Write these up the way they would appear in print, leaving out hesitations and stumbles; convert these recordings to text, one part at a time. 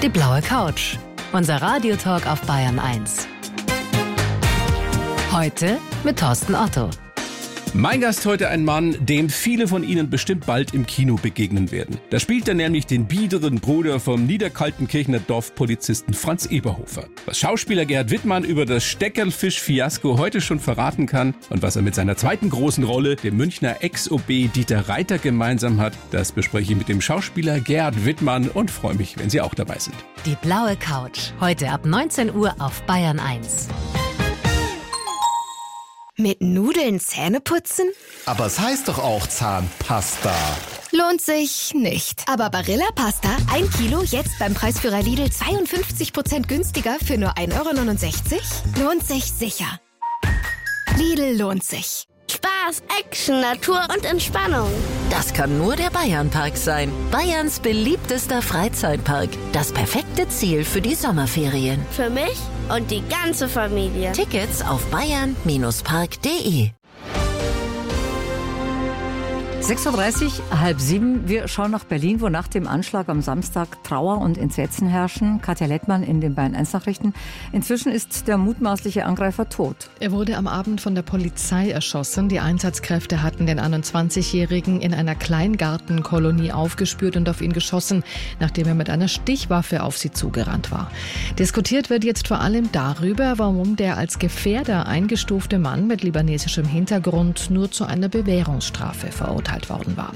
Die blaue Couch. Unser Radiotalk auf Bayern 1. Heute mit Thorsten Otto. Mein Gast heute ein Mann, dem viele von Ihnen bestimmt bald im Kino begegnen werden. Da spielt er nämlich den biederen Bruder vom Niederkaltenkirchener Dorfpolizisten Franz Eberhofer. Was Schauspieler Gerhard Wittmann über das Steckerlfisch-Fiasko heute schon verraten kann und was er mit seiner zweiten großen Rolle, dem Münchner Ex-OB Dieter Reiter, gemeinsam hat, das bespreche ich mit dem Schauspieler Gerhard Wittmann und freue mich, wenn Sie auch dabei sind. Die blaue Couch. Heute ab 19 Uhr auf Bayern 1. Mit Nudeln Zähne putzen? Aber es heißt doch auch Zahnpasta. Lohnt sich nicht. Aber Barilla Pasta, 1 Kilo, jetzt beim Preisführer Lidl 52% günstiger für nur 1,69 €? Lohnt sich sicher. Lidl lohnt sich. Spaß, Action, Natur und Entspannung. Das kann nur der Bayernpark sein. Bayerns beliebtester Freizeitpark. Das perfekte Ziel für die Sommerferien. Für mich und die ganze Familie. Tickets auf bayern-park.de. 6.30 Uhr, 6:30. Wir schauen nach Berlin, wo nach dem Anschlag am Samstag Trauer und Entsetzen herrschen. Katja Lettmann in den Bayern 1 Nachrichten. Inzwischen ist der mutmaßliche Angreifer tot. Er wurde am Abend von der Polizei erschossen. Die Einsatzkräfte hatten den 21-Jährigen in einer Kleingartenkolonie aufgespürt und auf ihn geschossen, nachdem er mit einer Stichwaffe auf sie zugerannt war. Diskutiert wird jetzt vor allem darüber, warum der als Gefährder eingestufte Mann mit libanesischem Hintergrund nur zu einer Bewährungsstrafe verurteilt worden war.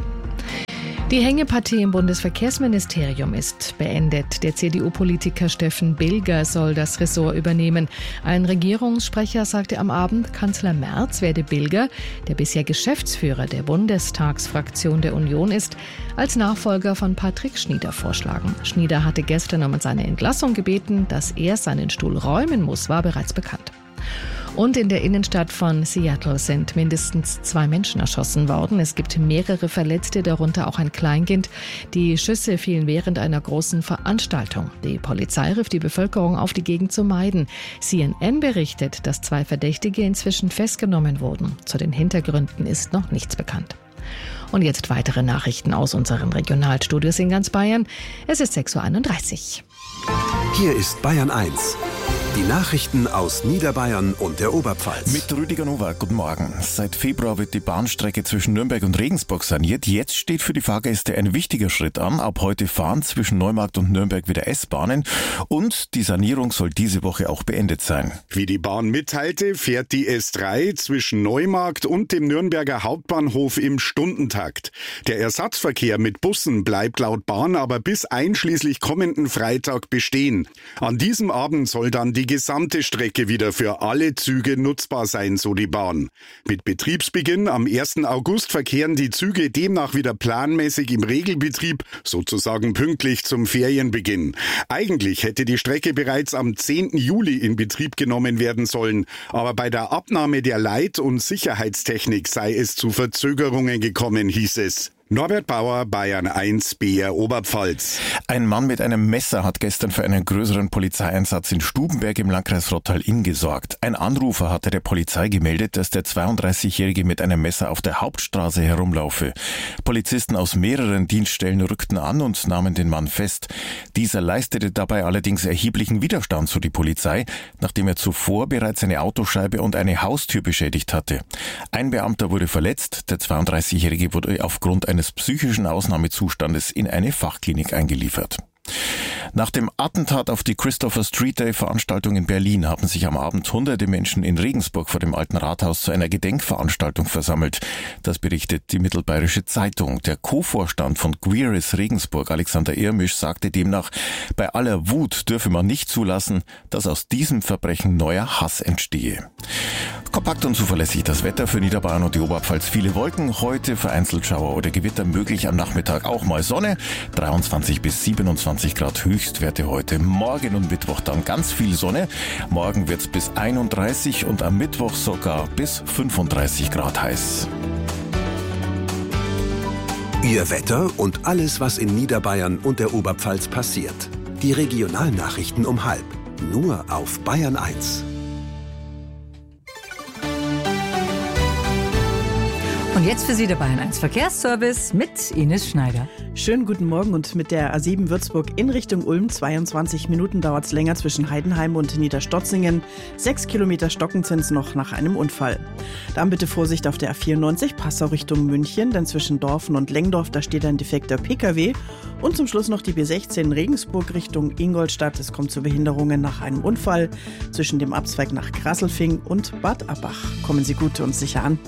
Die Hängepartie im Bundesverkehrsministerium ist beendet. Der CDU-Politiker Steffen Bilger soll das Ressort übernehmen. Ein Regierungssprecher sagte am Abend, Kanzler Merz werde Bilger, der bisher Geschäftsführer der Bundestagsfraktion der Union ist, als Nachfolger von Patrick Schnieder vorschlagen. Schnieder hatte gestern um seine Entlassung gebeten. Dass er seinen Stuhl räumen muss, war bereits bekannt. Und in der Innenstadt von Seattle sind mindestens 2 Menschen erschossen worden. Es gibt mehrere Verletzte, darunter auch ein Kleinkind. Die Schüsse fielen während einer großen Veranstaltung. Die Polizei rief die Bevölkerung auf, die Gegend zu meiden. CNN berichtet, dass 2 Verdächtige inzwischen festgenommen wurden. Zu den Hintergründen ist noch nichts bekannt. Und jetzt weitere Nachrichten aus unseren Regionalstudios in ganz Bayern. Es ist 6.31 Uhr. Hier ist Bayern 1. Die Nachrichten aus Niederbayern und der Oberpfalz. Mit Rüdiger Nowak, guten Morgen. Seit Februar wird die Bahnstrecke zwischen Nürnberg und Regensburg saniert. Jetzt steht für die Fahrgäste ein wichtiger Schritt an. Ab heute fahren zwischen Neumarkt und Nürnberg wieder S-Bahnen. Und die Sanierung soll diese Woche auch beendet sein. Wie die Bahn mitteilte, fährt die S3 zwischen Neumarkt und dem Nürnberger Hauptbahnhof im Stundentakt. Der Ersatzverkehr mit Bussen bleibt laut Bahn aber bis einschließlich kommenden Freitag bestehen. An diesem Abend soll dann die gesamte Strecke wieder für alle Züge nutzbar sein, so die Bahn. Mit Betriebsbeginn am 1. August verkehren die Züge demnach wieder planmäßig im Regelbetrieb, sozusagen pünktlich zum Ferienbeginn. Eigentlich hätte die Strecke bereits am 10. Juli in Betrieb genommen werden sollen, aber bei der Abnahme der Leit- und Sicherheitstechnik sei es zu Verzögerungen gekommen, hieß es. Norbert Bauer, Bayern 1, BR Oberpfalz. Ein Mann mit einem Messer hat gestern für einen größeren Polizeieinsatz in Stubenberg im Landkreis Rottal-Inn gesorgt. Ein Anrufer hatte der Polizei gemeldet, dass der 32-Jährige mit einem Messer auf der Hauptstraße herumlaufe. Polizisten aus mehreren Dienststellen rückten an und nahmen den Mann fest. Dieser leistete dabei allerdings erheblichen Widerstand, so die Polizei, nachdem er zuvor bereits eine Autoscheibe und eine Haustür beschädigt hatte. Ein Beamter wurde verletzt, der 32-Jährige wurde aufgrund eines psychischen Ausnahmezustandes in eine Fachklinik eingeliefert. Nach dem Attentat auf die Christopher Street Day Veranstaltung in Berlin haben sich am Abend hunderte Menschen in Regensburg vor dem Alten Rathaus zu einer Gedenkveranstaltung versammelt. Das berichtet die Mittelbayerische Zeitung. Der Co-Vorstand von Queeres Regensburg, Alexander Irmisch, sagte demnach, bei aller Wut dürfe man nicht zulassen, dass aus diesem Verbrechen neuer Hass entstehe. Kompakt und zuverlässig das Wetter für Niederbayern und die Oberpfalz. Viele Wolken, heute vereinzelt Schauer oder Gewitter möglich, am Nachmittag auch mal Sonne, 23 bis 27 Grad Höchstwerte heute. Morgen und Mittwoch dann ganz viel Sonne, morgen wird's bis 31 und am Mittwoch sogar bis 35 Grad heiß. Ihr Wetter und alles, was in Niederbayern und der Oberpfalz passiert. Die Regionalnachrichten um 12:30. Nur auf Bayern 1. Und jetzt für Sie der Bayern 1 Verkehrsservice mit Ines Schneider. Schönen guten Morgen und mit der A7 Würzburg in Richtung Ulm. 22 Minuten dauert es länger zwischen Heidenheim und Niederstotzingen. 6 Kilometer stocken sind es noch nach einem Unfall. Dann bitte Vorsicht auf der A94 Passau Richtung München, denn zwischen Dorfen und Lengdorf, da steht ein defekter PKW. Und zum Schluss noch die B16 Regensburg Richtung Ingolstadt. Es kommt zu Behinderungen nach einem Unfall zwischen dem Abzweig nach Grasselfing und Bad Abbach. Kommen Sie gut und sicher an.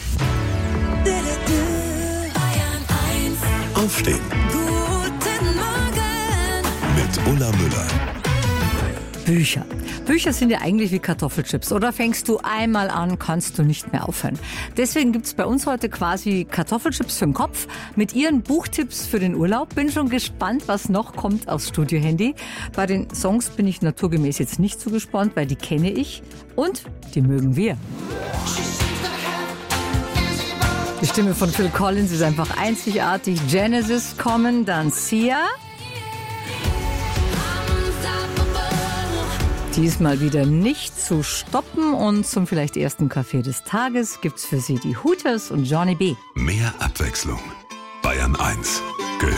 Aufstehen. Guten Morgen. Mit Ulla Müller. Bücher. Bücher sind ja eigentlich wie Kartoffelchips. Oder fängst du einmal an, kannst du nicht mehr aufhören. Deswegen gibt's bei uns heute quasi Kartoffelchips für den Kopf mit ihren Buchtipps für den Urlaub. Bin schon gespannt, was noch kommt aufs Studiohandy. Bei den Songs bin ich naturgemäß jetzt nicht so gespannt, weil die kenne ich und die mögen wir. Die Stimme von Phil Collins ist einfach einzigartig. Genesis kommen, dann Sia. Diesmal wieder nicht zu stoppen und zum vielleicht ersten Kaffee des Tages gibt's für Sie die Hooters und Johnny B. Mehr Abwechslung. Bayern 1.